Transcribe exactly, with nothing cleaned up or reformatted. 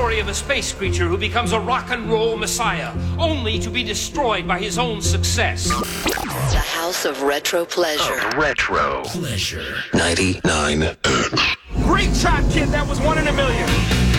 story of a space creature who becomes a rock and roll messiah, only to be destroyed by his own success. The House of Retro Pleasure. Of Retro Pleasure. ninety-nine. Great shot, kid. That was one in a million.